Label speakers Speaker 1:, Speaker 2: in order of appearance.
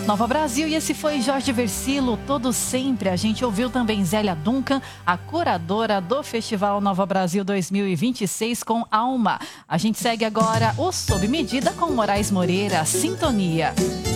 Speaker 1: Nova Brasil, e esse foi Jorge Versilo, Todo Sempre. A gente ouviu também Zélia Duncan, a curadora do Festival Nova Brasil 2026 com Alma. A gente segue agora o Sob Medida com Moraes Moreira, Sintonia.